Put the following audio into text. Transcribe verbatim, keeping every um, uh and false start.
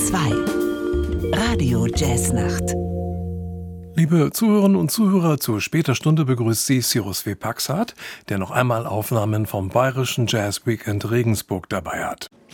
zwei. Radio Jazznacht. Liebe Zuhörerinnen und Zuhörer, zu später Stunde begrüßt Sie Cyrus W. Paxhat, der noch einmal Aufnahmen vom Bayerischen Jazz Weekend Regensburg dabei hat.